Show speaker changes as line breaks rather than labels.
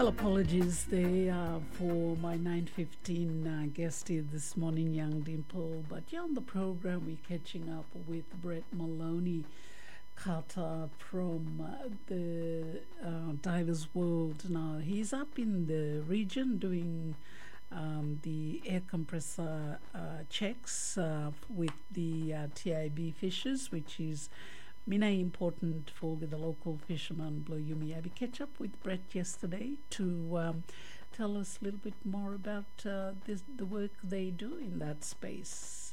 Well, apologies there for my 9:15 guest here this morning, Young Dimple. But yeah, on the program, we're catching up with Brett Maloney Carter from the Divers World. Now, he's up in the region doing the air compressor checks with the TIB fishes, which is Mina important for the local fisherman Blue Yumi. I catch up with Brett yesterday to tell us a little bit more about the work they do in that space.